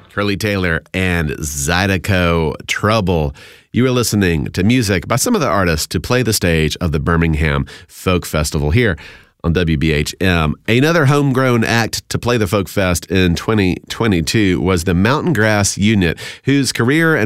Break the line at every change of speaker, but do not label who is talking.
Curly Taylor and Zydeco, Trouble. You are listening to music by some of the artists to play the stage of the Birmingham Folk Festival here on WBHM. Another homegrown act to play the Folk Fest in 2022 was the Mountain Grass Unit, whose career and